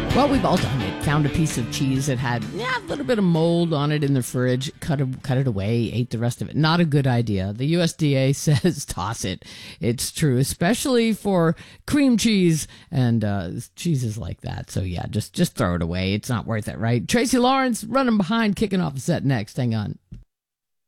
Well, we've all done it. Found a piece of cheese that had a little bit of mold on it in the fridge, cut it away, ate the rest of it. Not a good idea. The USDA says toss it. It's true, especially for cream cheese and cheeses like that. So yeah, just throw it away. It's not worth it, right? Tracy Lawrence running behind, kicking off the set next. Hang on.